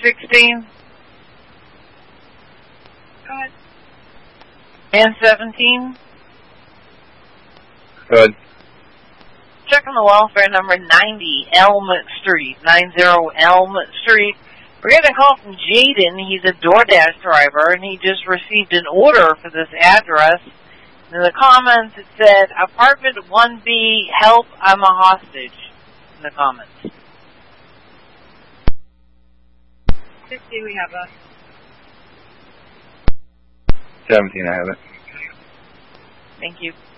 16. Go ahead. And 17. Good. Check on the welfare number 90 Elm Street, 90 Elm Street. We're getting a call from Jaden. He's a DoorDash driver, and he just received an order for this address. In the comments, it said, Apartment 1B, help, I'm a hostage, in the comments. 60, we have a... 17, I have it. Thank you.